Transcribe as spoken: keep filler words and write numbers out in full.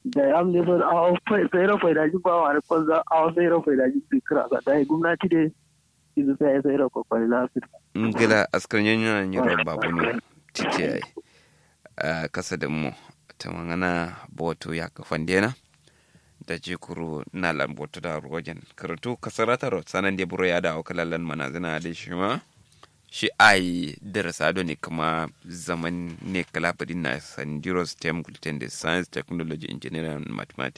da ya amne ba a sai ro fai da ji ba wa ko za a sai ro fai da ji fikra ga dai gwamnati de izu sai sai ro ko kwari lafiya ngila askar yanyo nyiro babu no tike ai a kasa da mu ta mangana boto ya ka fandena da jikuru na lamboto da rogen karatu kasarata ro sanan de buro ya da okalallan manazina da shi ma shi ai darasa do ne kuma zaman ne kalabadin na san diro stem gluten de science technology engineering and mathematics